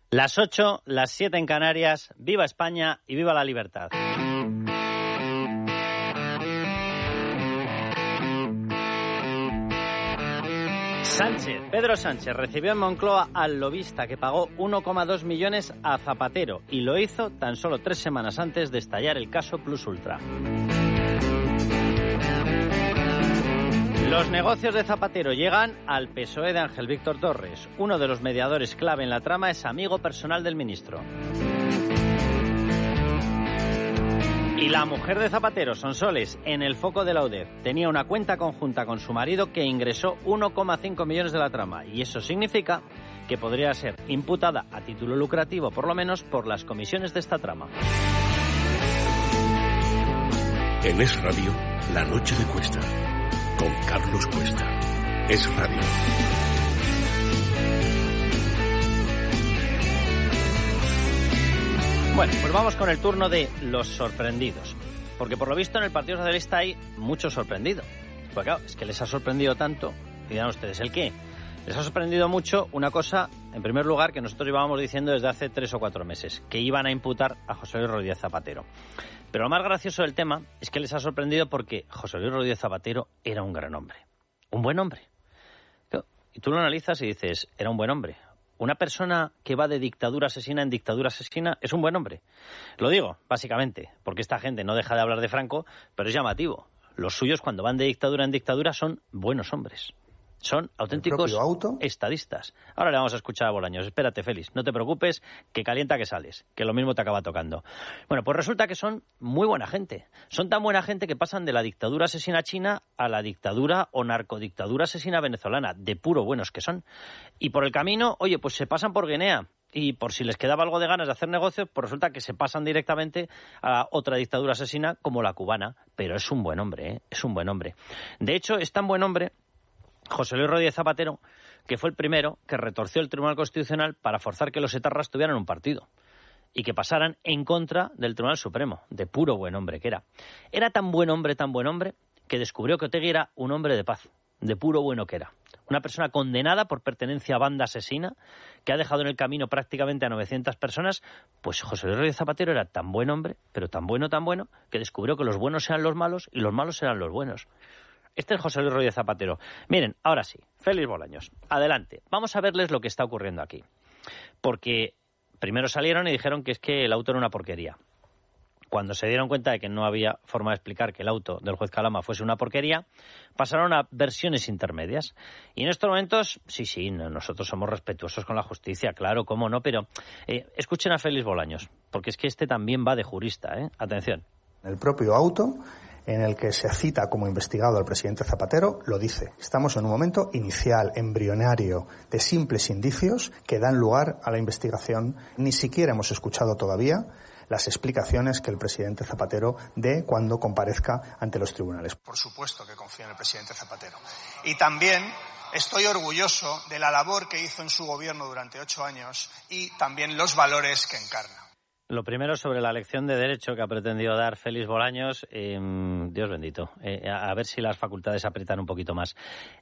Las 8, las 7 en Canarias. ¡Viva España y viva la libertad! Pedro Sánchez recibió en Moncloa al lobista que pagó 1,2 millones a Zapatero y lo hizo tan solo 3 semanas antes de estallar el caso Plus Ultra. Los negocios de Zapatero llegan al PSOE de Ángel Víctor Torres. Uno de los mediadores clave en la trama es amigo personal del ministro. Y la mujer de Zapatero, Sonsoles, en el foco de la UDEF, tenía una cuenta conjunta con su marido que ingresó 1,5 millones de la trama. Y eso significa que podría ser imputada a título lucrativo, por lo menos, por las comisiones de esta trama. En Es Radio, La Noche de Cuesta, con Carlos Cuesta. Es Radio. Bueno, pues vamos con el turno de los sorprendidos. Porque por lo visto en el Partido Socialista hay muchos sorprendidos. Pues claro, es que les ha sorprendido tanto. Y dirán ustedes, ¿el qué? Les ha sorprendido mucho una cosa, en primer lugar, que nosotros llevábamos diciendo desde hace 3 o 4 meses, que iban a imputar a José Luis Rodríguez Zapatero. Pero lo más gracioso del tema es que les ha sorprendido porque José Luis Rodríguez Zapatero era un gran hombre. Un buen hombre. Y tú lo analizas y dices, era un buen hombre. Una persona que va de dictadura asesina en dictadura asesina es un buen hombre. Lo digo, básicamente, porque esta gente no deja de hablar de Franco, pero es llamativo. Los suyos, cuando van de dictadura en dictadura, son buenos hombres. Son auténticos estadistas. Ahora le vamos a escuchar a Bolaños. Espérate, Félix, no te preocupes, que calienta que sales, que lo mismo te acaba tocando. Bueno, pues resulta que son muy buena gente. Son tan buena gente que pasan de la dictadura asesina china a la dictadura o narcodictadura asesina venezolana. De puro buenos que son. Y por el camino, oye, pues se pasan por Guinea. Y por si les quedaba algo de ganas de hacer negocios, pues resulta que se pasan directamente a otra dictadura asesina como la cubana. Pero es un buen hombre, ¿eh? Es un buen hombre. De hecho, es tan buen hombre José Luis Rodríguez Zapatero, que fue el primero que retorció el Tribunal Constitucional para forzar que los etarras tuvieran un partido y que pasaran en contra del Tribunal Supremo, de puro buen hombre que era. Era tan buen hombre, que descubrió que Otegi era un hombre de paz, de puro bueno que era. Una persona condenada por pertenencia a banda asesina, que ha dejado en el camino prácticamente a 900 personas, pues José Luis Rodríguez Zapatero era tan buen hombre, pero tan bueno, que descubrió que los buenos eran los malos y los malos eran los buenos. Este es José Luis Rodríguez Zapatero. Miren, ahora sí, Félix Bolaños, adelante. Vamos a verles lo que está ocurriendo aquí. Porque primero salieron y dijeron que es que el auto era una porquería. Cuando se dieron cuenta de que no había forma de explicar que el auto del juez Calama fuese una porquería, pasaron a versiones intermedias. Y en estos momentos, sí, nosotros somos respetuosos con la justicia, claro, cómo no, pero escuchen a Félix Bolaños, porque es que este también va de jurista, ¿eh? Atención. El propio auto en el que se cita como investigado al presidente Zapatero, lo dice. Estamos en un momento inicial, embrionario, de simples indicios que dan lugar a la investigación. Ni siquiera hemos escuchado todavía las explicaciones que el presidente Zapatero dé cuando comparezca ante los tribunales. Por supuesto que confío en el presidente Zapatero. Y también estoy orgulloso de la labor que hizo en su gobierno durante 8 años y también los valores que encarna. Lo primero sobre la lección de Derecho que ha pretendido dar Félix Bolaños, Dios bendito, a ver si las facultades aprietan un poquito más.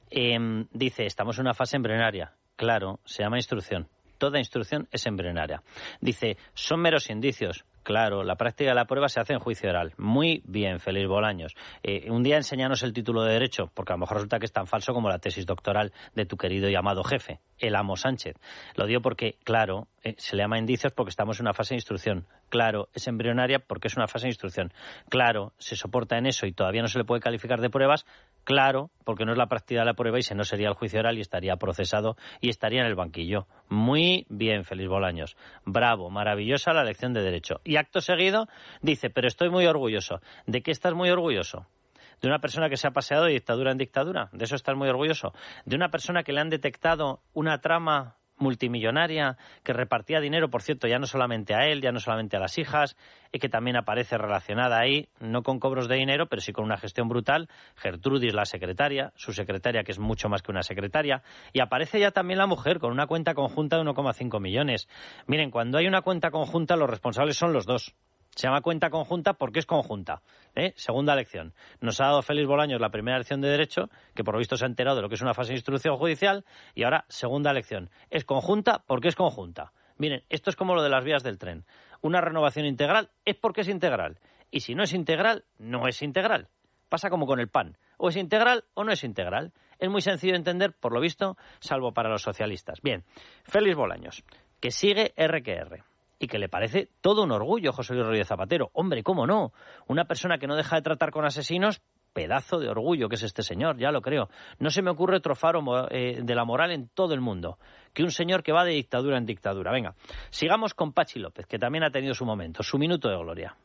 Dice, estamos en una fase embrionaria. Claro, se llama instrucción. Toda instrucción es embrionaria. Dice, son meros indicios. Claro, la práctica de la prueba se hace en juicio oral. Muy bien, Félix Bolaños. Un día enséñanos el título de Derecho, porque a lo mejor resulta que es tan falso como la tesis doctoral de tu querido y amado jefe, el amo Sánchez. Lo digo porque, claro, se le llama indicios porque estamos en una fase de instrucción. Claro, es embrionaria porque es una fase de instrucción. Claro, se soporta en eso y todavía no se le puede calificar de pruebas. Claro, porque no es la práctica de la prueba y si no sería el juicio oral y estaría procesado y estaría en el banquillo. Muy bien, Félix Bolaños. Bravo, maravillosa la lección de Derecho. Y acto seguido dice, pero estoy muy orgulloso. ¿De qué estás muy orgulloso? ¿De una persona que se ha paseado de dictadura en dictadura? ¿De eso estás muy orgulloso? ¿De una persona que le han detectado una trama multimillonaria que repartía dinero, por cierto, ya no solamente a él, ya no solamente a las hijas, y que también aparece relacionada ahí, no con cobros de dinero, pero sí con una gestión brutal? Gertrudis, la secretaria, su secretaria, que es mucho más que una secretaria, y aparece ya también la mujer con una cuenta conjunta de 1,5 millones. Miren, cuando hay una cuenta conjunta, los responsables son los dos. Se llama cuenta conjunta porque es conjunta. Segunda lección. Nos ha dado Félix Bolaños la primera lección de Derecho, que por lo visto se ha enterado de lo que es una fase de instrucción judicial, y ahora, segunda lección. Es conjunta porque es conjunta. Miren, esto es como lo de las vías del tren. Una renovación integral es porque es integral. Y si no es integral, no es integral. Pasa como con el pan. O es integral o no es integral. Es muy sencillo de entender, por lo visto, salvo para los socialistas. Bien, Félix Bolaños, que sigue R&R y que le parece todo un orgullo José Luis Rodríguez Zapatero. Hombre, ¿cómo no? Una persona que no deja de tratar con asesinos, pedazo de orgullo que es este señor, ya lo creo. No se me ocurre otro faro de la moral en todo el mundo que un señor que va de dictadura en dictadura. Venga, sigamos con Patxi López, que también ha tenido su momento, su minuto de gloria.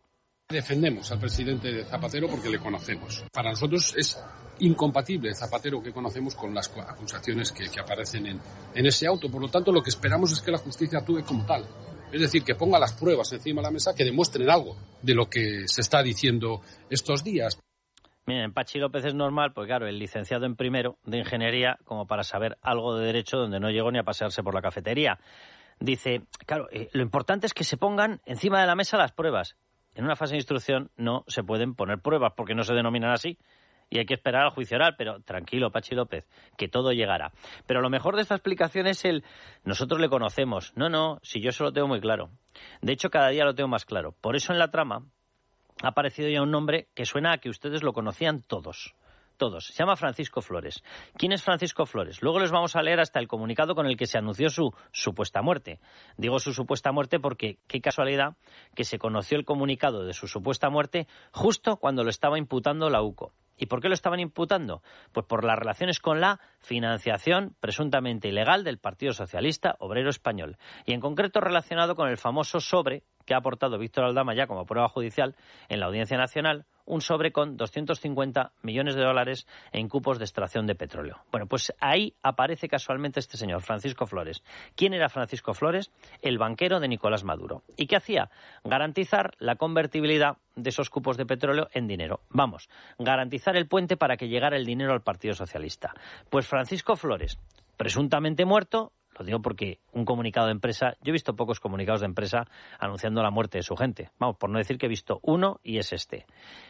Defendemos al presidente Zapatero porque le conocemos. Para nosotros es incompatible el Zapatero que conocemos con las acusaciones que aparecen en ese auto. Por lo tanto, lo que esperamos es que la justicia actúe como tal. Es decir, que ponga las pruebas encima de la mesa que demuestren algo de lo que se está diciendo estos días. Miren, Patxi López es normal, porque claro, el licenciado en primero de Ingeniería, como para saber algo de Derecho donde no llegó ni a pasearse por la cafetería. Dice, claro, lo importante es que se pongan encima de la mesa las pruebas. En una fase de instrucción no se pueden poner pruebas porque no se denominan así y hay que esperar al juicio oral, pero tranquilo, Patxi López, que todo llegará. Pero lo mejor de esta explicación es nosotros le conocemos. No, si yo eso lo tengo muy claro. De hecho, cada día lo tengo más claro. Por eso en la trama ha aparecido ya un nombre que suena a que ustedes lo conocían todos. Todos. Se llama Francisco Flores. ¿Quién es Francisco Flores? Luego les vamos a leer hasta el comunicado con el que se anunció su supuesta muerte. Digo su supuesta muerte porque qué casualidad que se conoció el comunicado de su supuesta muerte justo cuando lo estaba imputando la UCO. ¿Y por qué lo estaban imputando? Pues por las relaciones con la financiación presuntamente ilegal del Partido Socialista Obrero Español. Y en concreto relacionado con el famoso sobre que ha aportado Víctor Aldama ya como prueba judicial en la Audiencia Nacional, un sobre con 250 millones de dólares en cupos de extracción de petróleo. Bueno, pues ahí aparece casualmente este señor, Francisco Flores. ¿Quién era Francisco Flores? El banquero de Nicolás Maduro. ¿Y qué hacía? Garantizar la convertibilidad de esos cupos de petróleo en dinero. Vamos, garantizar el puente para que llegara el dinero al Partido Socialista. Pues Francisco Flores, presuntamente muerto. Lo digo porque un comunicado de empresa, yo he visto pocos comunicados de empresa anunciando la muerte de su gente. Vamos, por no decir que he visto uno y es este.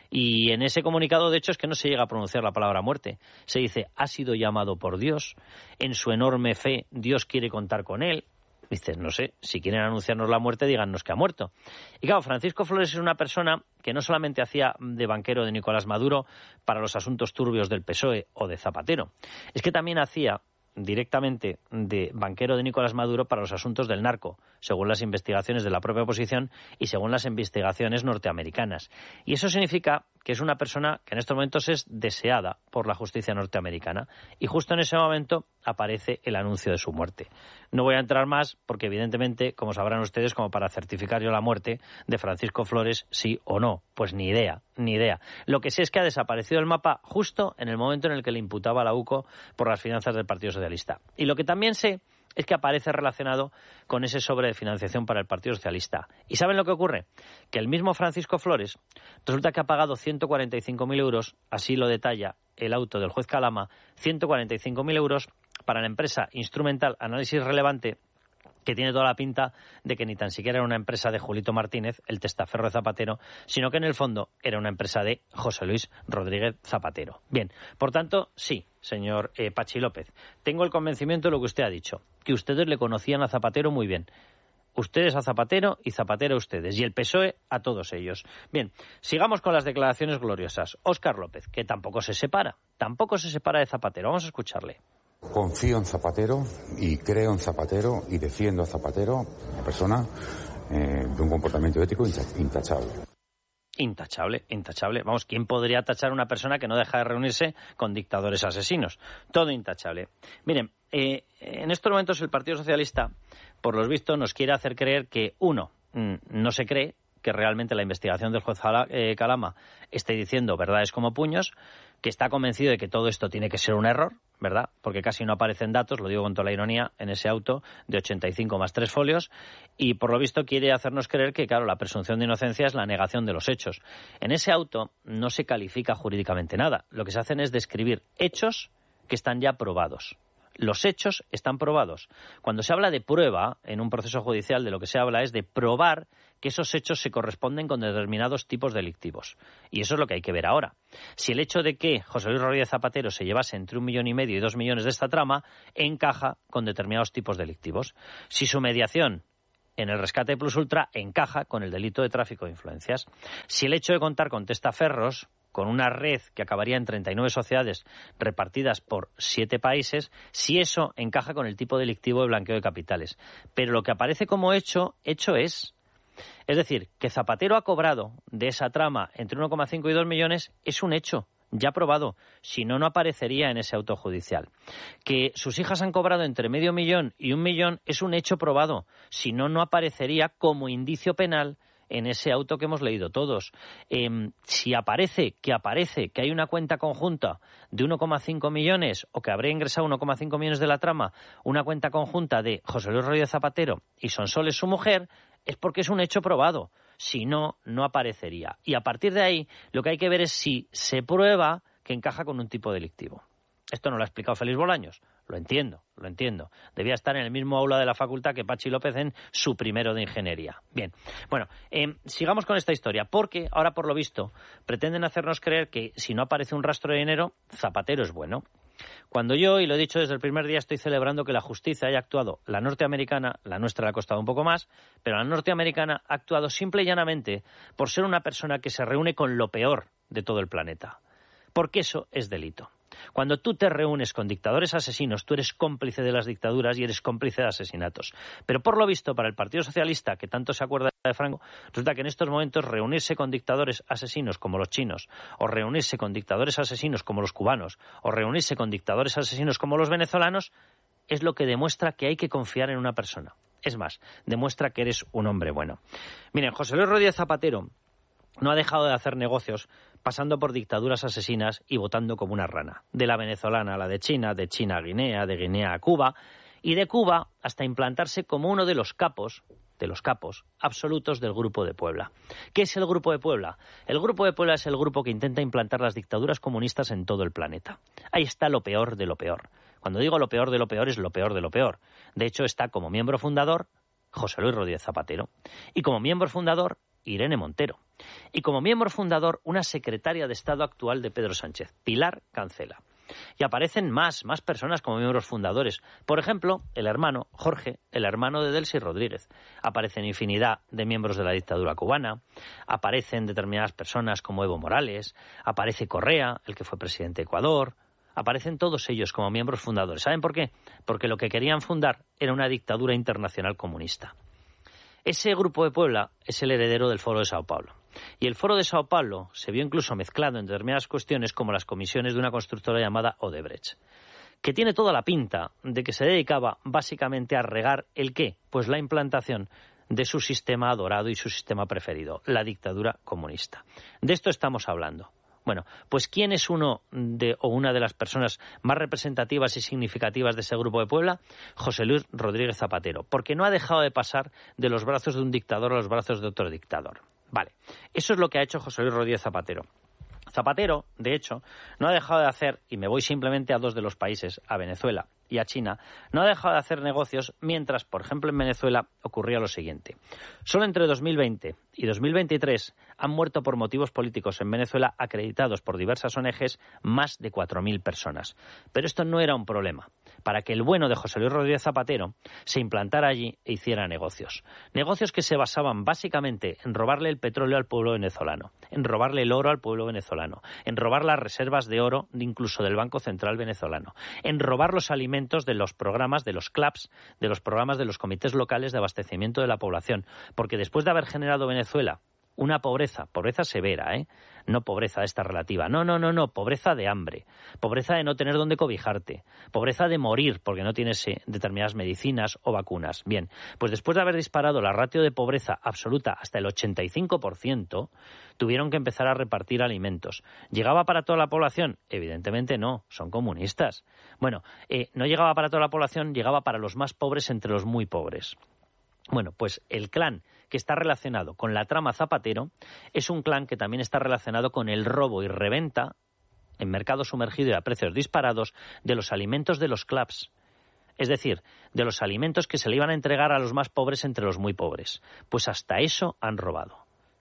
Y en ese comunicado, de hecho, es que no se llega a pronunciar la palabra muerte. Se dice, ha sido llamado por Dios, en su enorme fe Dios quiere contar con él. Dices, no sé, si quieren anunciarnos la muerte, díganos que ha muerto. Y claro, Francisco Flores es una persona que no solamente hacía de banquero de Nicolás Maduro para los asuntos turbios del PSOE o de Zapatero, es que también hacía directamente de banquero de Nicolás Maduro para los asuntos del narco, según las investigaciones de la propia oposición y según las investigaciones norteamericanas. Y eso significa que es una persona que en estos momentos es deseada por la justicia norteamericana. Y justo en ese momento aparece el anuncio de su muerte. No voy a entrar más porque, evidentemente, como sabrán ustedes, como para certificar yo la muerte de Francisco Flores, sí o no. Pues ni idea. Lo que sé es que ha desaparecido el mapa justo en el momento en el que le imputaba a la UCO por las finanzas del Partido Socialista. Y lo que también sé es que aparece relacionado con ese sobre de financiación para el Partido Socialista. ¿Y saben lo que ocurre? Que el mismo Francisco Flores resulta que ha pagado 145.000 euros, así lo detalla el auto del juez Calama, 145.000 euros para la empresa Instrumental Análisis Relevante, que tiene toda la pinta de que ni tan siquiera era una empresa de Julito Martínez, el testaferro de Zapatero, sino que en el fondo era una empresa de José Luis Rodríguez Zapatero. Bien, por tanto, sí, señor Patxi López, tengo el convencimiento de lo que usted ha dicho, que ustedes le conocían a Zapatero muy bien. Ustedes a Zapatero y Zapatero a ustedes, y el PSOE a todos ellos. Bien, sigamos con las declaraciones gloriosas. Óscar López, que tampoco se separa de Zapatero. Vamos a escucharle. Confío en Zapatero y creo en Zapatero y defiendo a Zapatero, una persona de un comportamiento ético intachable. Intachable. Vamos, ¿quién podría tachar a una persona que no deja de reunirse con dictadores asesinos? Todo intachable. Miren, en estos momentos el Partido Socialista, por los vistos, nos quiere hacer creer que, uno, no se cree que realmente la investigación del juez Calama esté diciendo verdades como puños, que está convencido de que todo esto tiene que ser un error, ¿verdad? Porque casi no aparecen datos, lo digo con toda la ironía, en ese auto de 85 más 3 folios, y por lo visto quiere hacernos creer que, claro, la presunción de inocencia es la negación de los hechos. En ese auto no se califica jurídicamente nada. Lo que se hacen es describir hechos que están ya probados. Los hechos están probados. Cuando se habla de prueba en un proceso judicial, de lo que se habla es de probar que esos hechos se corresponden con determinados tipos delictivos. Y eso es lo que hay que ver ahora. Si el hecho de que José Luis Rodríguez Zapatero se llevase entre 1,5 millones y 2 millones de esta trama encaja con determinados tipos delictivos. Si su mediación en el rescate de Plus Ultra encaja con el delito de tráfico de influencias. Si el hecho de contar con testaferros, con una red que acabaría en 39 sociedades repartidas por 7 países, si eso encaja con el tipo delictivo de blanqueo de capitales. Pero lo que aparece como hecho es. Es decir, que Zapatero ha cobrado de esa trama entre 1,5 y 2 millones es un hecho. Ya probado, si no, no aparecería en ese auto judicial. Que sus hijas han cobrado entre 500.000 y 1 millón es un hecho probado, si no, no aparecería como indicio penal en ese auto que hemos leído todos. Si aparece que hay una cuenta conjunta de 1,5 millones o que habría ingresado 1,5 millones de la trama, una cuenta conjunta de José Luis Rodríguez Zapatero y Sonsoles, su mujer, es porque es un hecho probado. Si no, no aparecería. Y a partir de ahí, lo que hay que ver es si se prueba que encaja con un tipo delictivo. Esto no lo ha explicado Félix Bolaños. Lo entiendo. Debía estar en el mismo aula de la facultad que Pachi López en su primero de ingeniería. Bien, bueno, sigamos con esta historia, porque ahora, por lo visto, pretenden hacernos creer que si no aparece un rastro de dinero, Zapatero es bueno. Cuando yo, y lo he dicho desde el primer día, estoy celebrando que la justicia haya actuado, la norteamericana, la nuestra le ha costado un poco más, pero la norteamericana ha actuado simple y llanamente por ser una persona que se reúne con lo peor de todo el planeta. Porque eso es delito. Cuando tú te reúnes con dictadores asesinos, tú eres cómplice de las dictaduras y eres cómplice de asesinatos. Pero por lo visto, para el Partido Socialista, que tanto se acuerda de Franco, resulta que en estos momentos reunirse con dictadores asesinos como los chinos, o reunirse con dictadores asesinos como los cubanos, o reunirse con dictadores asesinos como los venezolanos, es lo que demuestra que hay que confiar en una persona. Es más, demuestra que eres un hombre bueno. Miren, José Luis Rodríguez Zapatero no ha dejado de hacer negocios pasando por dictaduras asesinas y votando como una rana. De la venezolana a la de China a Guinea, de Guinea a Cuba, y de Cuba hasta implantarse como uno de los capos absolutos del Grupo de Puebla. ¿Qué es el Grupo de Puebla? El Grupo de Puebla es el grupo que intenta implantar las dictaduras comunistas en todo el planeta. Ahí está lo peor de lo peor. Cuando digo lo peor de lo peor, es lo peor de lo peor. De hecho, está como miembro fundador José Luis Rodríguez Zapatero y como miembro fundador Irene Montero. Y como miembro fundador, una secretaria de Estado actual de Pedro Sánchez, Pilar Cancela. Y aparecen más personas como miembros fundadores. Por ejemplo, el hermano Jorge, el hermano de Delcy Rodríguez. Aparecen infinidad de miembros de la dictadura cubana. Aparecen determinadas personas como Evo Morales. Aparece Correa, el que fue presidente de Ecuador. Aparecen todos ellos como miembros fundadores. ¿Saben por qué? Porque lo que querían fundar era una dictadura internacional comunista. Ese Grupo de Puebla es el heredero del Foro de Sao Paulo. Y el Foro de Sao Paulo se vio incluso mezclado en determinadas cuestiones como las comisiones de una constructora llamada Odebrecht, que tiene toda la pinta de que se dedicaba básicamente a regar ¿el qué? Pues la implantación de su sistema adorado y su sistema preferido, la dictadura comunista. De esto estamos hablando. Bueno, pues ¿quién es una de las personas más representativas y significativas de ese Grupo de Puebla? José Luis Rodríguez Zapatero, porque no ha dejado de pasar de los brazos de un dictador a los brazos de otro dictador. Vale, eso es lo que ha hecho José Luis Rodríguez Zapatero. Zapatero, de hecho, no ha dejado de hacer, y me voy simplemente a dos de los países, a Venezuela y a China, no ha dejado de hacer negocios mientras, por ejemplo, en Venezuela ocurría lo siguiente. Solo entre 2020 y 2023 han muerto por motivos políticos en Venezuela, acreditados por diversas ONGs, más de 4.000 personas. Pero esto no era un problema para que el bueno de José Luis Rodríguez Zapatero se implantara allí e hiciera negocios. Negocios que se basaban básicamente en robarle el petróleo al pueblo venezolano, en robarle el oro al pueblo venezolano, en robar las reservas de oro incluso del Banco Central venezolano, en robar los alimentos de los programas, de los CLAPS, de los programas de los comités locales de abastecimiento de la población. Porque después de haber generado Venezuela una pobreza severa, no pobreza esta relativa, no, pobreza de hambre, pobreza de no tener dónde cobijarte, pobreza de morir porque no tienes determinadas medicinas o vacunas. Bien, pues después de haber disparado la ratio de pobreza absoluta hasta el 85%, tuvieron que empezar a repartir alimentos. ¿Llegaba para toda la población? Evidentemente no, son comunistas. Bueno, no llegaba para toda la población, llegaba para los más pobres entre los muy pobres. Bueno, pues el clan que está relacionado con la trama Zapatero es un clan que también está relacionado con el robo y reventa en mercado sumergido y a precios disparados de los alimentos de los CLAPS. Es decir, de los alimentos que se le iban a entregar a los más pobres entre los muy pobres. Pues hasta eso han robado.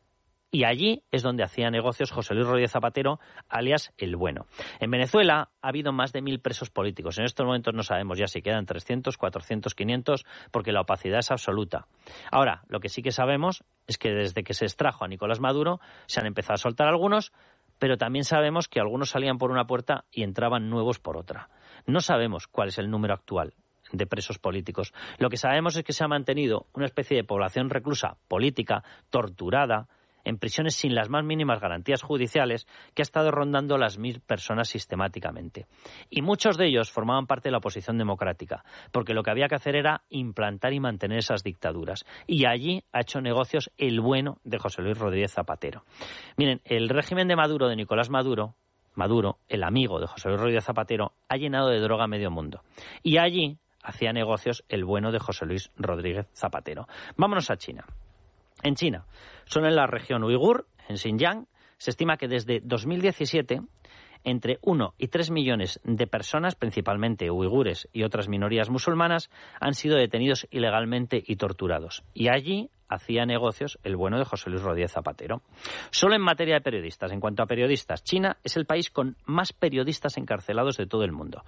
Y allí es donde hacía negocios José Luis Rodríguez Zapatero, alias El Bueno. En Venezuela ha habido más de 1.000 presos políticos. En estos momentos no sabemos ya si quedan 300, 400, 500, porque la opacidad es absoluta. Ahora, lo que sí que sabemos es que desde que se extrajo a Nicolás Maduro se han empezado a soltar algunos, pero también sabemos que algunos salían por una puerta y entraban nuevos por otra. No sabemos cuál es el número actual de presos políticos. Lo que sabemos es que se ha mantenido una especie de población reclusa política, torturada, en prisiones sin las más mínimas garantías judiciales, que ha estado rondando las 1.000 personas sistemáticamente. Y muchos de ellos formaban parte de la oposición democrática, porque lo que había que hacer era implantar y mantener esas dictaduras. Y allí ha hecho negocios El Bueno de José Luis Rodríguez Zapatero. Miren, el régimen de Maduro, de Nicolás Maduro, el amigo de José Luis Rodríguez Zapatero, ha llenado de droga a medio mundo. Y allí hacía negocios El Bueno de José Luis Rodríguez Zapatero. Vámonos a China. En China, solo en la región uigur, en Xinjiang, se estima que desde 2017 entre 1 y 3 millones de personas, principalmente uigures y otras minorías musulmanas, han sido detenidos ilegalmente y torturados. Y allí hacía negocios El Bueno de José Luis Rodríguez Zapatero. Solo en materia de periodistas, en cuanto a periodistas, China es el país con más periodistas encarcelados de todo el mundo.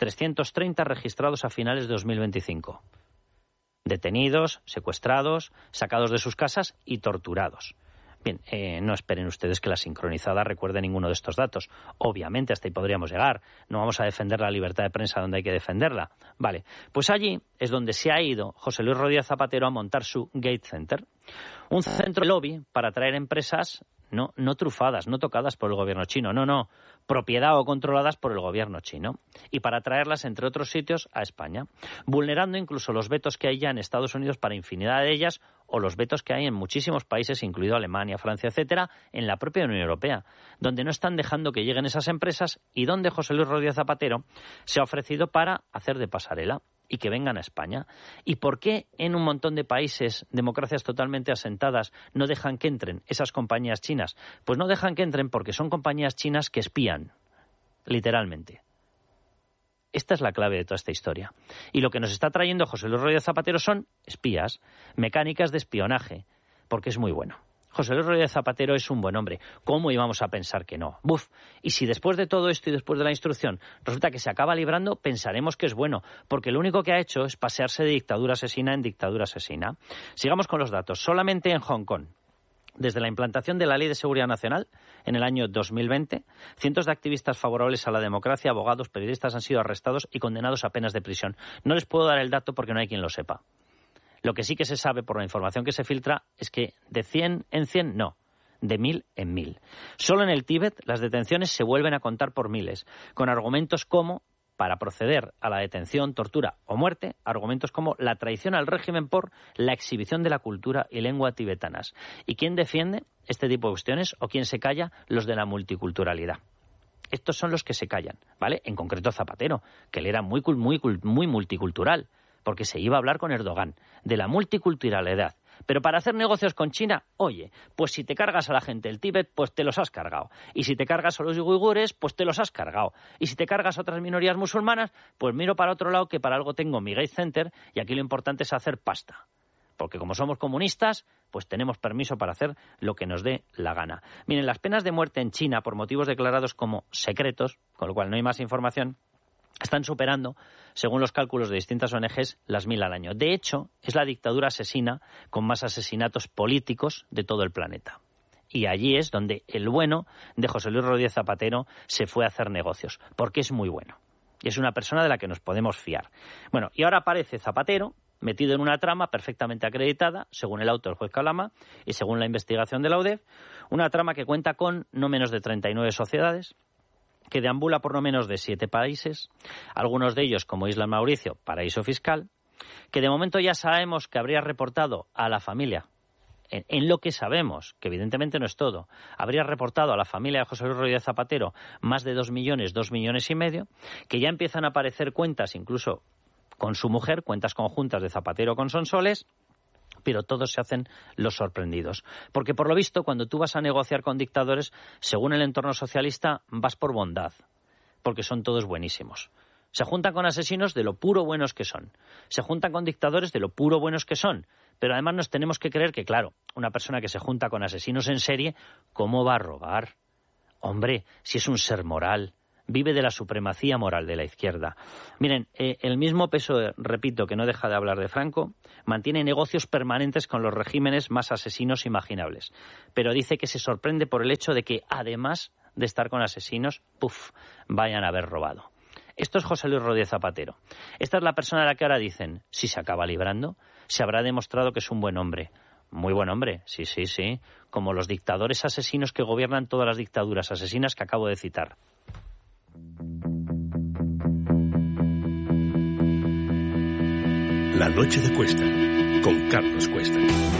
330 registrados a finales de 2025. Detenidos, secuestrados, sacados de sus casas y torturados. Bien, no esperen ustedes que la sincronizada recuerde ninguno de estos datos. Obviamente, hasta ahí podríamos llegar. No vamos a defender la libertad de prensa donde hay que defenderla. Vale, pues allí es donde se ha ido José Luis Rodríguez Zapatero a montar su Gate Center. Un centro de lobby para atraer empresas no trufadas, no tocadas por el gobierno chino, no, propiedad o controladas por el gobierno chino, y para traerlas, entre otros sitios, a España, vulnerando incluso los vetos que hay ya en Estados Unidos para infinidad de ellas, o los vetos que hay en muchísimos países, incluido Alemania, Francia, etcétera, en la propia Unión Europea, donde no están dejando que lleguen esas empresas y donde José Luis Rodríguez Zapatero se ha ofrecido para hacer de pasarela y que vengan a España. ¿Y por qué en un montón de países, democracias totalmente asentadas, no dejan que entren esas compañías chinas? Pues no dejan que entren porque son compañías chinas que espían, literalmente. Esta es la clave de toda esta historia. Y lo que nos está trayendo José Luis Rodríguez Zapatero son espías, mecánicas de espionaje, porque es muy bueno. José Luis Rodríguez Zapatero es un buen hombre. ¿Cómo íbamos a pensar que no? ¡Buf! Y si después de todo esto y después de la instrucción resulta que se acaba librando, pensaremos que es bueno, porque lo único que ha hecho es pasearse de dictadura asesina en dictadura asesina. Sigamos con los datos. Solamente en Hong Kong, desde la implantación de la Ley de Seguridad Nacional en el año 2020, cientos de activistas favorables a la democracia, abogados, periodistas han sido arrestados y condenados a penas de prisión. No les puedo dar el dato porque no hay quien lo sepa. Lo que sí que se sabe por la información que se filtra es que de 100 en 100 no, de 1000 en 1000. Solo en el Tíbet las detenciones se vuelven a contar por miles, con argumentos como, para proceder a la detención, tortura o muerte, argumentos como la traición al régimen por la exhibición de la cultura y lengua tibetanas. ¿Y quién defiende este tipo de cuestiones o quién se calla? Los de la multiculturalidad. Estos son los que se callan, ¿vale? En concreto Zapatero, que él era muy multicultural, porque se iba a hablar con Erdogan de la multiculturalidad. Pero para hacer negocios con China, oye, pues si te cargas a la gente del Tíbet, pues te los has cargado. Y si te cargas a los uigures, pues te los has cargado. Y si te cargas a otras minorías musulmanas, pues miro para otro lado que para algo tengo mi Gate Center y aquí lo importante es hacer pasta. Porque como somos comunistas, pues tenemos permiso para hacer lo que nos dé la gana. Miren, las penas de muerte en China por motivos declarados como secretos, con lo cual no hay más información, están superando, según los cálculos de distintas ONGs, las 1000 al año. De hecho, es la dictadura asesina con más asesinatos políticos de todo el planeta. Y allí es donde el bueno de José Luis Rodríguez Zapatero se fue a hacer negocios, porque es muy bueno. Y es una persona de la que nos podemos fiar. Bueno, y ahora aparece Zapatero metido en una trama perfectamente acreditada, según el auto del juez Calama y según la investigación de la UDEF, una trama que cuenta con no menos de 39 sociedades, que deambula por no menos de 7 países, algunos de ellos, como Isla Mauricio, paraíso fiscal, que de momento ya sabemos que habría reportado a la familia, en lo que sabemos, que evidentemente no es todo, habría reportado a la familia de José Luis Rodríguez Zapatero más de 2 millones, 2 millones y medio, que ya empiezan a aparecer cuentas, incluso con su mujer, cuentas conjuntas de Zapatero con Sonsoles, pero todos se hacen los sorprendidos. Porque por lo visto, cuando tú vas a negociar con dictadores, según el entorno socialista, vas por bondad, porque son todos buenísimos. Se juntan con asesinos de lo puro buenos que son. Se juntan con dictadores de lo puro buenos que son. Pero además nos tenemos que creer que, claro, una persona que se junta con asesinos en serie, ¿cómo va a robar? Hombre, si es un ser moral, vive de la supremacía moral de la izquierda. Miren, el mismo PSOE, repito, que no deja de hablar de Franco, mantiene negocios permanentes con los regímenes más asesinos imaginables. Pero dice que se sorprende por el hecho de que, además de estar con asesinos, vayan a haber robado. Esto es José Luis Rodríguez Zapatero. Esta es la persona a la que ahora dicen, si se acaba librando, se habrá demostrado que es un buen hombre. Muy buen hombre, sí, como los dictadores asesinos que gobiernan todas las dictaduras asesinas que acabo de citar. La noche de Cuesta, con Carlos Cuesta.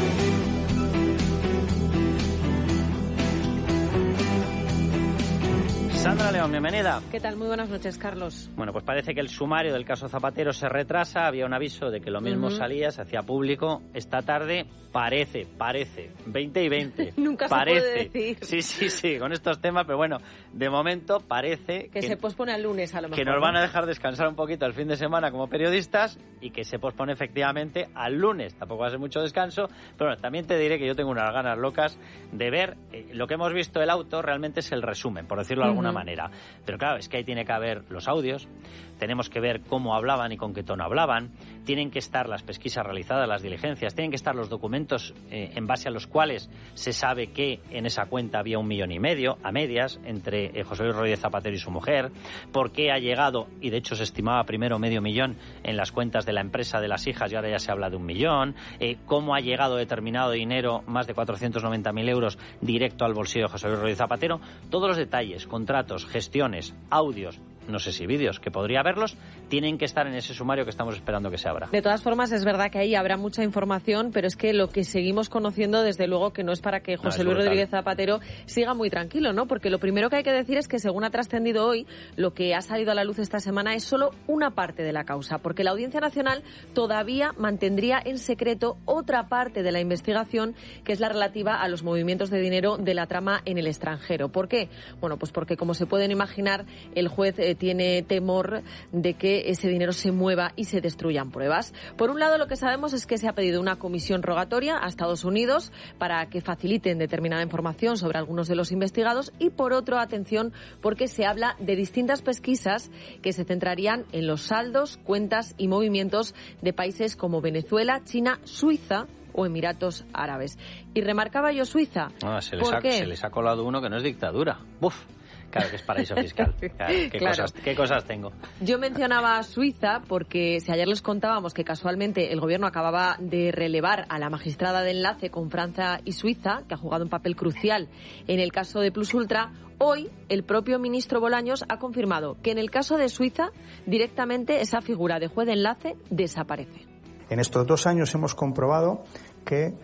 Sandra León, bienvenida. ¿Qué tal? Muy buenas noches, Carlos. Bueno, pues parece que el sumario del caso Zapatero se retrasa. Había un aviso de que lo mismo salía, se hacía público. Esta tarde parece, 20 y 20. Nunca parece. Se puede decir. Sí, con estos temas, pero bueno, de momento parece que se pospone al lunes, a lo mejor. Que nos van a dejar descansar un poquito el fin de semana como periodistas y que se pospone efectivamente al lunes. Tampoco va a ser mucho descanso, pero bueno, también te diré que yo tengo unas ganas locas de ver lo que hemos visto. El auto realmente es el resumen, por decirlo de alguna manera. Pero claro, es que ahí tiene que haber los audios, tenemos que ver cómo hablaban y con qué tono hablaban, tienen que estar las pesquisas realizadas, las diligencias, tienen que estar los documentos en base a los cuales se sabe que en esa cuenta había 1,5 millones a medias entre José Luis Rodríguez Zapatero y su mujer, por qué ha llegado, y de hecho se estimaba primero 500.000 en las cuentas de la empresa de las hijas y ahora ya se habla de 1 millón, cómo ha llegado determinado dinero, más de 490.000 euros, directo al bolsillo de José Luis Rodríguez Zapatero. Todos los detalles, contratos, gestiones, audios, no sé si vídeos, que podría haberlos, tienen que estar en ese sumario que estamos esperando que se abra. De todas formas, es verdad que ahí habrá mucha información, pero es que lo que seguimos conociendo, desde luego, que no es para que José Luis Rodríguez Zapatero siga muy tranquilo, ¿no? Porque lo primero que hay que decir es que, según ha trascendido hoy, lo que ha salido a la luz esta semana es solo una parte de la causa, porque la Audiencia Nacional todavía mantendría en secreto otra parte de la investigación, que es la relativa a los movimientos de dinero de la trama en el extranjero. ¿Por qué? Bueno, pues porque, como se pueden imaginar, el juez tiene temor de que ese dinero se mueva y se destruyan pruebas. Por un lado, lo que sabemos es que se ha pedido una comisión rogatoria a Estados Unidos para que faciliten determinada información sobre algunos de los investigados, y por otro, atención, porque se habla de distintas pesquisas que se centrarían en los saldos, cuentas y movimientos de países como Venezuela, China, Suiza o Emiratos Árabes. Y remarcaba yo Suiza. Se les ha colado uno que no es dictadura. ¡Buf! Claro, que es paraíso fiscal. Claro, ¿qué cosas tengo? Yo mencionaba Suiza porque si ayer les contábamos que casualmente el gobierno acababa de relevar a la magistrada de enlace con Francia y Suiza, que ha jugado un papel crucial en el caso de Plus Ultra, hoy el propio ministro Bolaños ha confirmado que en el caso de Suiza directamente esa figura de juez de enlace desaparece. En estos 2 años hemos comprobado que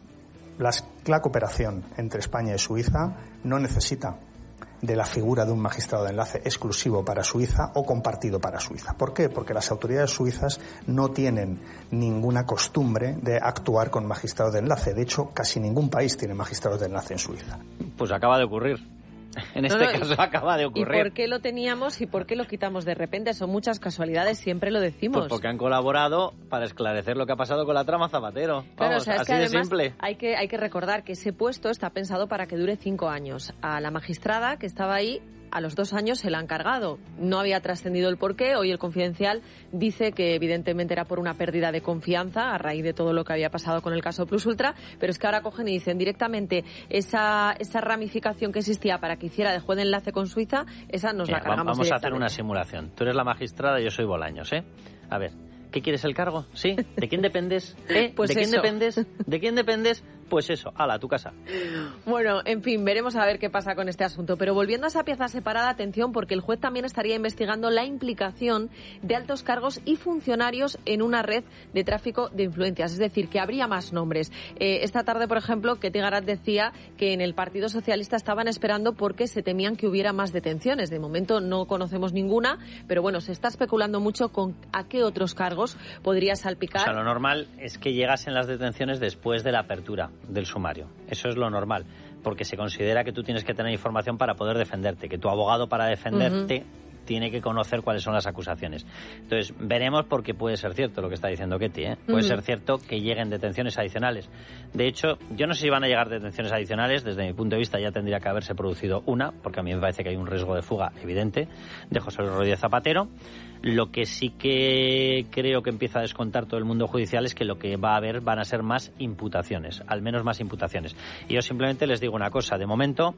la cooperación entre España y Suiza no necesita de la figura de un magistrado de enlace exclusivo para Suiza o compartido para Suiza. ¿Por qué? Porque las autoridades suizas no tienen ninguna costumbre de actuar con magistrados de enlace. De hecho, casi ningún país tiene magistrados de enlace en Suiza. Pues acaba de ocurrir. En este caso acaba de ocurrir. ¿Y por qué lo teníamos y por qué lo quitamos de repente? Son muchas casualidades, siempre lo decimos. Pues porque han colaborado para esclarecer lo que ha pasado con la trama Zapatero. Claro, Vamos, o sea, es así que además de simple. Hay que recordar que ese puesto está pensado para que dure 5 años. A la magistrada que estaba ahí, a los 2 años se la han cargado. No había trascendido el porqué. Hoy el Confidencial dice que evidentemente era por una pérdida de confianza a raíz de todo lo que había pasado con el caso Plus Ultra, pero es que ahora cogen y dicen directamente esa ramificación que existía para que hiciera de juez de enlace con Suiza, esa nos la cargamos. Vamos a hacer una simulación. Tú eres la magistrada y yo soy Bolaños, ¿eh? A ver, ¿qué quieres el cargo? ¿Sí? ¿De quién dependes? Pues ¿De quién eso. dependes? ¿De quién dependes? Pues eso, hala, a tu casa. Bueno, en fin, veremos a ver qué pasa con este asunto. Pero volviendo a esa pieza separada, atención, porque el juez también estaría investigando la implicación de altos cargos y funcionarios en una red de tráfico de influencias. Es decir, que habría más nombres. Esta tarde, por ejemplo, Ketty Garat decía que en el Partido Socialista estaban esperando porque se temían que hubiera más detenciones. De momento no conocemos ninguna, pero bueno, se está especulando mucho con a qué otros cargos podría salpicar. O sea, lo normal es que llegasen las detenciones después de la apertura del sumario. Eso es lo normal, porque se considera que tú tienes que tener información para poder defenderte, que tu abogado para defenderte tiene que conocer cuáles son las acusaciones. Entonces, veremos, porque puede ser cierto lo que está diciendo Ketty, ¿eh? Puede ser cierto que lleguen detenciones adicionales. De hecho, yo no sé si van a llegar detenciones adicionales. Desde mi punto de vista ya tendría que haberse producido una, porque a mí me parece que hay un riesgo de fuga evidente de José Luis Rodríguez Zapatero. Lo que sí que creo que empieza a descontar todo el mundo judicial es que lo que va a haber van a ser más imputaciones, al menos más imputaciones. Y yo simplemente les digo una cosa, de momento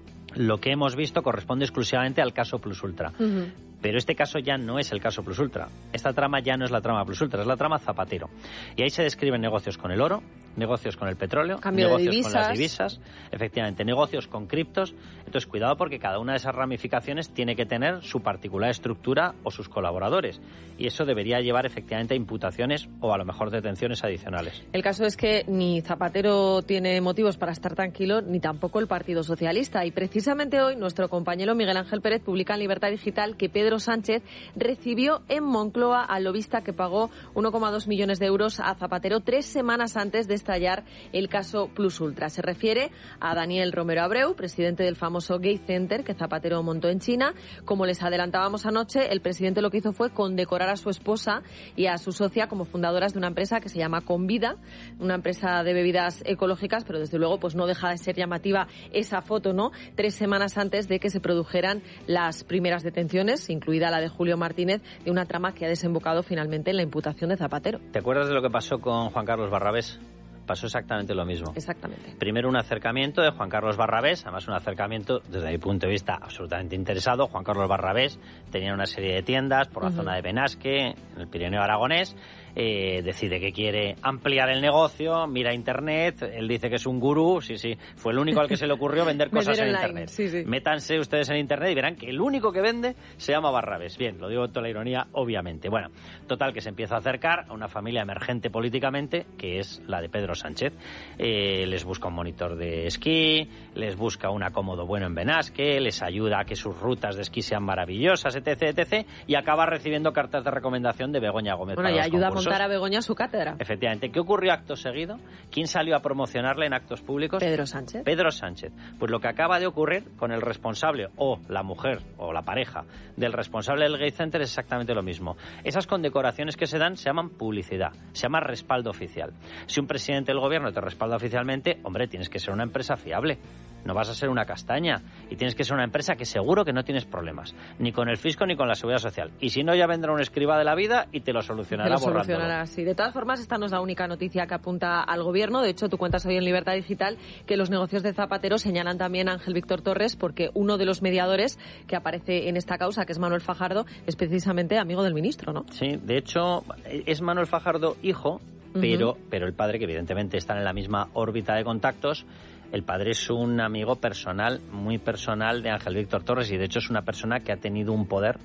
lo que hemos visto corresponde exclusivamente al caso Plus Ultra. Pero este caso ya no es el caso Plus Ultra. Esta trama ya no es la trama Plus Ultra, es la trama Zapatero. Y ahí se describen negocios con el oro, negocios con el petróleo, negocios con las divisas, efectivamente, negocios con criptos. Entonces, cuidado, porque cada una de esas ramificaciones tiene que tener su particular estructura o sus colaboradores. Y eso debería llevar efectivamente a imputaciones o a lo mejor detenciones adicionales. El caso es que ni Zapatero tiene motivos para estar tranquilo, ni tampoco el Partido Socialista. Y precisamente hoy nuestro compañero Miguel Ángel Pérez publica en Libertad Digital que Pedro Sánchez recibió en Moncloa al lobista que pagó 1,2 millones de euros a Zapatero 3 semanas antes de estallar el caso Plus Ultra. Se refiere a Daniel Romero Abreu, presidente del famoso Gay Center que Zapatero montó en China. Como les adelantábamos anoche, el presidente lo que hizo fue condecorar a su esposa y a su socia como fundadoras de una empresa que se llama Convida, una empresa de bebidas ecológicas, pero desde luego pues no deja de ser llamativa esa foto, ¿no? 3 semanas antes de que se produjeran las primeras detenciones, incluida la de Julio Martínez, de una trama que ha desembocado finalmente en la imputación de Zapatero. ¿Te acuerdas de lo que pasó con Juan Carlos Barrabés? Pasó exactamente lo mismo. Exactamente. Primero un acercamiento de Juan Carlos Barrabés, además un acercamiento desde mi punto de vista absolutamente interesado. Juan Carlos Barrabés tenía una serie de tiendas por la zona de Benasque, en el Pirineo aragonés. Decide que quiere ampliar el negocio, mira internet, él dice que es un gurú, sí, fue el único al que se le ocurrió vender cosas en internet. Sí. Métanse ustedes en internet y verán que el único que vende se llama Barrabés. Bien, lo digo con toda la ironía, obviamente. Bueno, total, que se empieza a acercar a una familia emergente políticamente, que es la de Pedro Sánchez. Les busca un monitor de esquí, les busca un acomodo bueno en Benasque, les ayuda a que sus rutas de esquí sean maravillosas, etc., y acaba recibiendo cartas de recomendación de Begoña Gómez. Bueno, y ayuda a montar a Begoña su cátedra. Efectivamente. ¿Qué ocurrió acto seguido? ¿Quién salió a promocionarle en actos públicos? Pedro Sánchez. Pedro Sánchez. Pues lo que acaba de ocurrir con el responsable o la mujer o la pareja del responsable del Gay Center es exactamente lo mismo. Esas condecoraciones que se dan se llaman publicidad, se llama respaldo oficial. Si un presidente del gobierno te respalda oficialmente, hombre, tienes que ser una empresa fiable. No vas a ser una castaña y tienes que ser una empresa que seguro que no tienes problemas, ni con el fisco ni con la seguridad social. Y si no, ya vendrá un escriba de la vida y te lo solucionará borrándolo. Sí. De todas formas, esta no es la única noticia que apunta al gobierno. De hecho, tú cuentas hoy en Libertad Digital que los negocios de Zapatero señalan también a Ángel Víctor Torres, porque uno de los mediadores que aparece en esta causa, que es Manuel Fajardo, es precisamente amigo del ministro, ¿no? Sí, de hecho, es Manuel Fajardo hijo, pero el padre, que evidentemente están en la misma órbita de contactos. El padre es un amigo personal, muy personal, de Ángel Víctor Torres, y de hecho es una persona que ha tenido un poder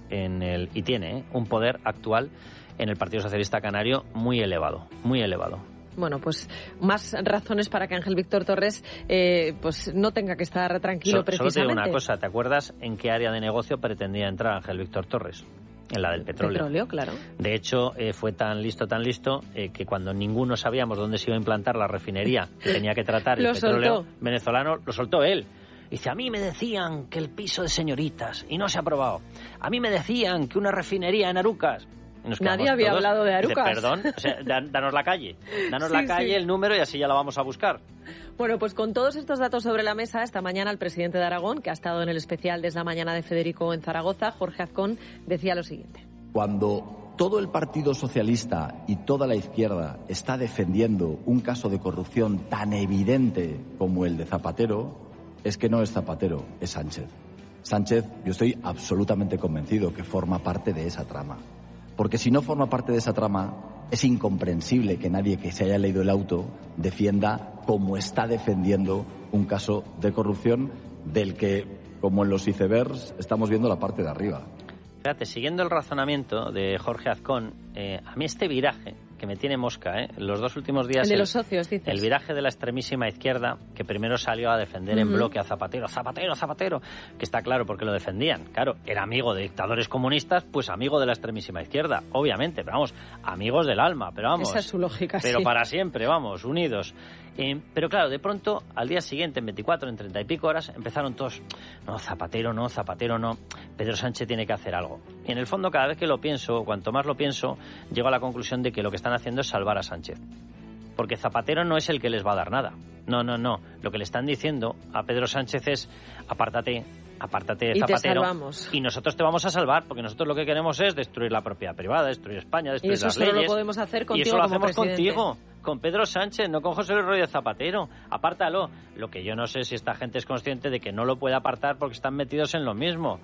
tiene un poder actual en el Partido Socialista Canario muy elevado, muy elevado. Bueno, pues más razones para que Ángel Víctor Torres pues no tenga que estar tranquilo precisamente. Solo te digo una cosa, ¿te acuerdas en qué área de negocio pretendía entrar Ángel Víctor Torres? En la del petróleo. Petróleo, claro. De hecho, fue tan listo, que cuando ninguno sabíamos dónde se iba a implantar la refinería que tenía que tratar el petróleo venezolano, lo soltó él. Dice, a mí me decían que el piso de señoritas y no se ha aprobado. A mí me decían que una refinería en Arucas. Nadie había hablado de Arucas. Dice, perdón, o sea, danos la calle. Danos la calle, el número, y así ya la vamos a buscar. Bueno, pues con todos estos datos sobre la mesa, esta mañana el presidente de Aragón, que ha estado en el especial desde la mañana de Federico en Zaragoza, Jorge Azcón, decía lo siguiente. Cuando todo el Partido Socialista y toda la izquierda está defendiendo un caso de corrupción tan evidente como el de Zapatero, es que no es Zapatero, es Sánchez. Sánchez, yo estoy absolutamente convencido que forma parte de esa trama. Porque si no forma parte de esa trama, es incomprensible que nadie que se haya leído el auto defienda como está defendiendo un caso de corrupción del que, como en los icebergs, estamos viendo la parte de arriba. Fíjate, siguiendo el razonamiento de Jorge Azcón, a mí este viraje que me tiene mosca, los 2 últimos días... El de los socios, dices. El viraje de la extremísima izquierda, que primero salió a defender en bloque a Zapatero, que está claro por qué lo defendían. Claro, era amigo de dictadores comunistas, pues amigo de la extremísima izquierda, obviamente, pero vamos, amigos del alma, pero vamos... Esa es su lógica, pero sí. Para siempre, vamos, unidos. Pero claro, de pronto, al día siguiente, en 24, en 30 y pico horas, empezaron todos, no, Zapatero no, Pedro Sánchez tiene que hacer algo. Y en el fondo, cada vez que lo pienso, cuanto más lo pienso, llego a la conclusión de que lo que están haciendo es salvar a Sánchez. Porque Zapatero no es el que les va a dar nada. No. Lo que le están diciendo a Pedro Sánchez es, apártate de Zapatero, y nosotros te vamos a salvar, porque nosotros lo que queremos es destruir la propiedad privada, destruir España, destruir las leyes. Y eso solo lo podemos hacer contigo. Y eso lo como hacemos presidente. contigo, con Pedro Sánchez, no con José Luis Rodríguez Zapatero. Apártalo. Lo que yo no sé si esta gente es consciente de que no lo puede apartar porque están metidos en lo mismo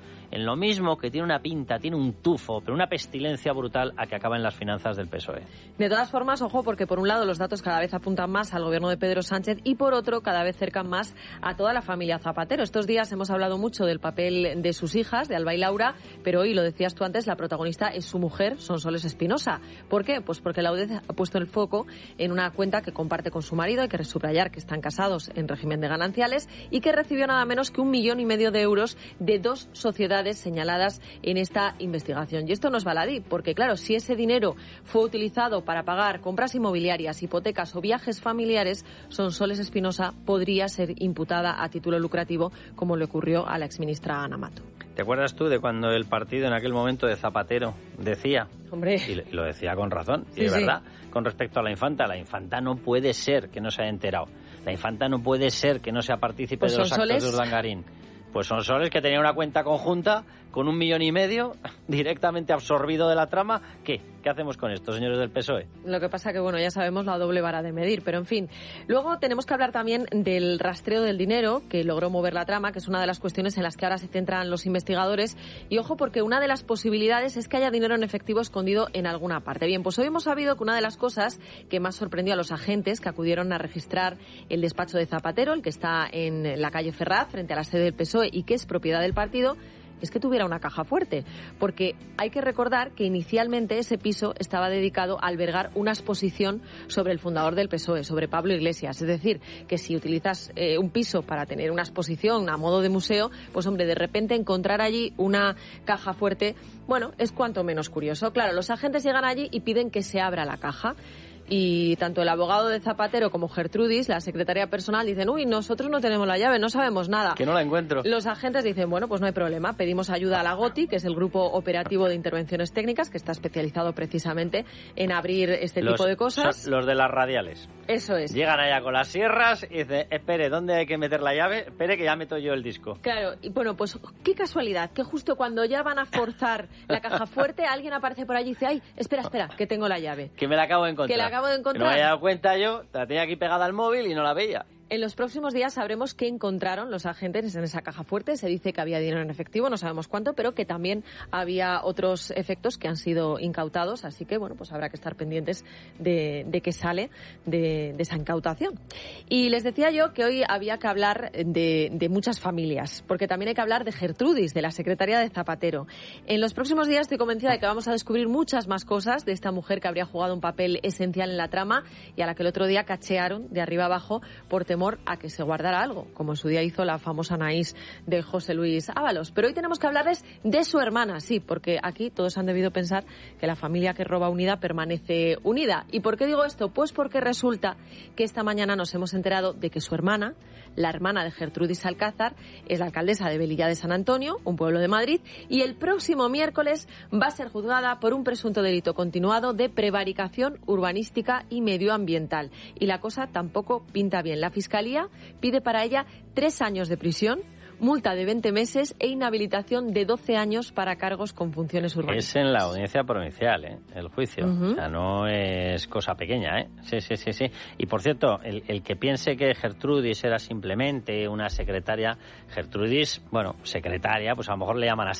que tiene una pinta, tiene un tufo, pero una pestilencia brutal a que acaben las finanzas del PSOE. De todas formas, ojo, porque por un lado los datos cada vez apuntan más al gobierno de Pedro Sánchez y por otro cada vez cercan más a toda la familia Zapatero. Estos días hemos hablado mucho del papel de sus hijas, de Alba y Laura, pero hoy, lo decías tú antes, la protagonista es su mujer, Sonsoles Espinosa. ¿Por qué? Pues porque la UDEF ha puesto el foco en una cuenta que comparte con su marido, hay que subrayar que están casados en régimen de gananciales, y que recibió nada menos que 1,5 millones de euros de 2 sociedades señaladas en esta investigación. Y esto no es baladí, porque claro, si ese dinero fue utilizado para pagar compras inmobiliarias, hipotecas o viajes familiares, Sonsoles Espinosa podría ser imputada a título lucrativo, como le ocurrió a la exministra Ana Mato. ¿Te acuerdas tú de cuando el partido en aquel momento de Zapatero decía, hombre, y lo decía con razón, sí, y de verdad, con respecto a la infanta no puede ser que no se haya enterado, la infanta no puede ser que no sea partícipe de los actos de Urdangarín? Pues Sonsoles, que tenía una cuenta conjunta con 1,5 millones directamente absorbido de la trama. ¿Qué hacemos con esto, señores del PSOE? Lo que pasa que, bueno, ya sabemos la doble vara de medir, pero en fin. Luego tenemos que hablar también del rastreo del dinero que logró mover la trama, que es una de las cuestiones en las que ahora se centran los investigadores. Y ojo, porque una de las posibilidades es que haya dinero en efectivo escondido en alguna parte. Bien, pues hoy hemos sabido que una de las cosas que más sorprendió a los agentes que acudieron a registrar el despacho de Zapatero, el que está en la calle Ferraz, frente a la sede del PSOE y que es propiedad del partido, es que tuviera una caja fuerte, porque hay que recordar que inicialmente ese piso estaba dedicado a albergar una exposición sobre el fundador del PSOE, sobre Pablo Iglesias. Es decir, que si utilizas un piso para tener una exposición a modo de museo, pues hombre, de repente encontrar allí una caja fuerte, bueno, es cuanto menos curioso. Claro, los agentes llegan allí y piden que se abra la caja. Y tanto el abogado de Zapatero como Gertrudis, la secretaria personal, dicen, uy, nosotros no tenemos la llave, no sabemos nada. Que no la encuentro. Los agentes dicen, bueno, pues no hay problema, pedimos ayuda a la GOTI, que es el Grupo Operativo de Intervenciones Técnicas, que está especializado precisamente en abrir este tipo de cosas. Los de las radiales. Eso es. Llegan allá con las sierras y dicen, espere, ¿dónde hay que meter la llave? Espere que ya meto yo el disco. Claro, y bueno, pues qué casualidad, que justo cuando ya van a forzar la caja fuerte, alguien aparece por allí y dice, ay, espera, que tengo la llave. Que me la acabo de encontrar. Que la acabo de encontrar. Que no me había dado cuenta yo, la tenía aquí pegada al móvil y no la veía. En los próximos días sabremos qué encontraron los agentes en esa caja fuerte. Se dice que había dinero en efectivo, no sabemos cuánto, pero que también había otros efectos que han sido incautados. Así que, bueno, pues habrá que estar pendientes de qué sale de esa incautación. Y les decía yo que hoy había que hablar de muchas familias, porque también hay que hablar de Gertrudis, de la secretaria de Zapatero. En los próximos días estoy convencida de que vamos a descubrir muchas más cosas de esta mujer que habría jugado un papel esencial en la trama y a la que el otro día cachearon de arriba abajo por temor a que se guardara algo, como en su día hizo la famosa Anaís de José Luis Ábalos. Pero hoy tenemos que hablarles de su hermana, sí, porque aquí todos han debido pensar que la familia que roba unida permanece unida. ¿Y por qué digo esto? Pues porque resulta que esta mañana nos hemos enterado de que su hermana, la hermana de Gertrudis Alcázar, es la alcaldesa de Velilla de San Antonio, un pueblo de Madrid, y el próximo miércoles va a ser juzgada por un presunto delito continuado de prevaricación urbanística y medioambiental. Y la cosa tampoco pinta bien. La Fiscalía pide para ella 3 años de prisión, multa de 20 meses e inhabilitación de 12 años para cargos con funciones urbanísticas. Es en la audiencia provincial, el juicio. O sea, no es cosa pequeña, Sí. Y por cierto, el que piense que Gertrudis era simplemente una secretaria, Gertrudis, bueno, secretaria, pues a lo mejor le llaman así.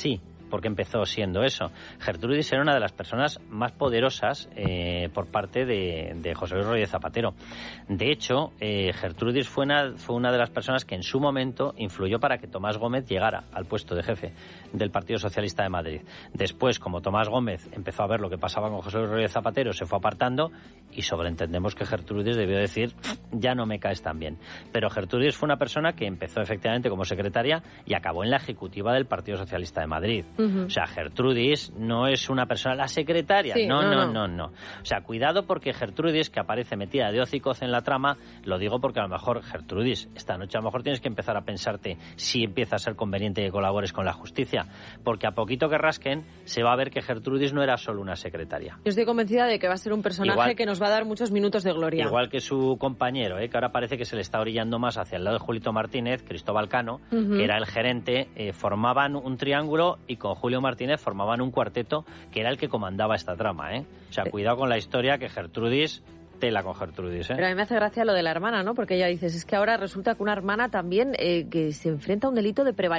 porque empezó siendo eso. Gertrudis era una de las personas más poderosas por parte de José Luis Rodríguez Zapatero. De hecho, Gertrudis fue una de las personas que en su momento influyó para que Tomás Gómez llegara al puesto de jefe del Partido Socialista de Madrid. Después, como Tomás Gómez empezó a ver lo que pasaba con José Luis Rodríguez Zapatero, se fue apartando y sobreentendemos que Gertrudis debió decir, ya no me caes tan bien. Pero Gertrudis fue una persona que empezó efectivamente como secretaria y acabó en la ejecutiva del Partido Socialista de Madrid. O sea, Gertrudis no es una persona, la secretaria, sí, no. O sea, cuidado, porque Gertrudis, que aparece metida de hocicos en la trama, lo digo porque a lo mejor, Gertrudis, esta noche a lo mejor tienes que empezar a pensarte si empieza a ser conveniente que colabores con la justicia, porque a poquito que rasquen se va a ver que Gertrudis no era solo una secretaria. Yo estoy convencida de que va a ser un personaje que nos va a dar muchos minutos de gloria. Igual que su compañero, que ahora parece que se le está orillando más hacia el lado de Julito Martínez, Cristóbal Cano, que era el gerente, formaban un triángulo y con Julio Martínez formaban un cuarteto que era el que comandaba esta trama. O sea, cuidado con la historia, que Gertrudis, tela con Gertrudis. Pero a mí me hace gracia lo de la hermana, ¿no? Porque ella dices, es que ahora resulta que una hermana también que se enfrenta a un delito de prevaricación.